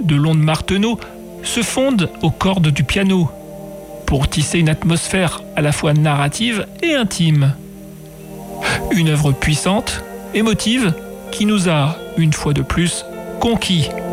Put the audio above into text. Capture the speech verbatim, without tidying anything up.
de l'onde Martenot se fondent aux cordes du piano pour tisser une atmosphère à la fois narrative et intime. Une œuvre puissante, émotive, qui nous a, une fois de plus, conquis.